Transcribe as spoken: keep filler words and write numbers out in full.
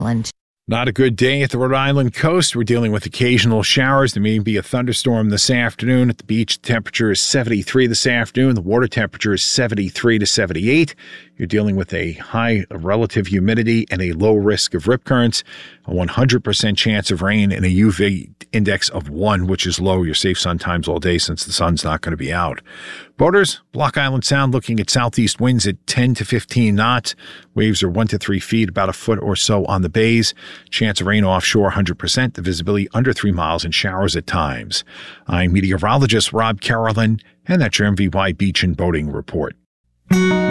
Island. Not a good day at the Rhode Island coast. We're dealing with occasional showers. There may be a thunderstorm this afternoon. At the beach, the temperature is seventy-three this afternoon. The water temperature is seventy-three to seventy-eight. You're dealing with a high relative humidity and a low risk of rip currents, a one hundred percent chance of rain, and a U V index of one, which is low. You're safe sun times all day since the sun's not going to be out. Boaters, Block Island Sound looking at southeast winds at ten to fifteen knots. Waves are one to three feet, about a foot or so on the bays. Chance of rain offshore one hundred percent. The visibility under three miles and showers at times. I'm meteorologist Rob Carolyn, and that's your M V Y Beach and Boating Report.